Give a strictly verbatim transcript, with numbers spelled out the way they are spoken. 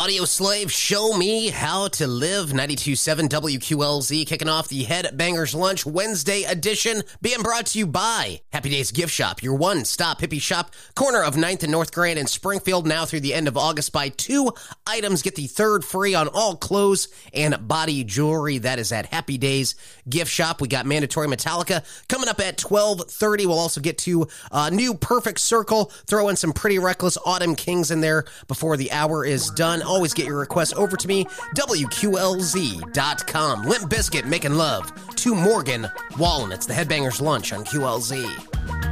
Audio Slave, show me how to live. ninety-two point seven W Q L Z kicking off the Headbangers Lunch Wednesday edition, being brought to you by Happy Days Gift Shop, your one-stop hippie shop, corner of ninth and North Grand in Springfield. Now through the end of August, buy two items, get the third free on all clothes and body jewelry. That is at Happy Days Gift Shop. We got Mandatory Metallica coming up at twelve thirty. We'll also get to uh, new Perfect Circle, throw in some Pretty Reckless Autumn Kings in there before the hour is done. Always get your requests over to me, W Q L Z dot com. Limp Bizkit making love to Morgan Wallen. It's the Headbangers Lunch on Q L Z.